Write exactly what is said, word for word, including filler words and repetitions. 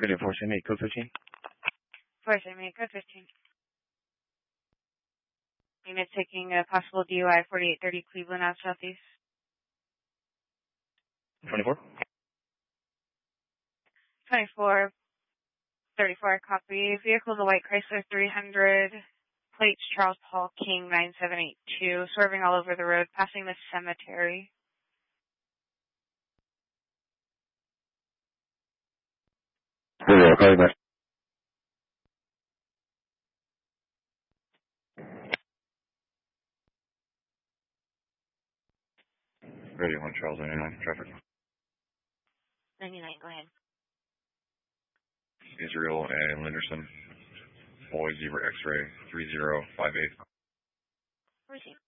Radio four seven eight, code fifteen. four seven eight, code fifteen. Unit taking a possible D U I forty-eight thirty Cleveland out southeast. twenty-four. twenty-four thirty-four, copy. Vehicle in the white Chrysler three hundred. Plates Charles Paul King nine seven eight two. Swerving all over the road, passing the cemetery. Radio, call you back. Radio one, Charles ninety-nine, traffic. ninety-nine, go ahead. Israel and Linderson, Boy Zebra X-ray three zero five eight. Where's he?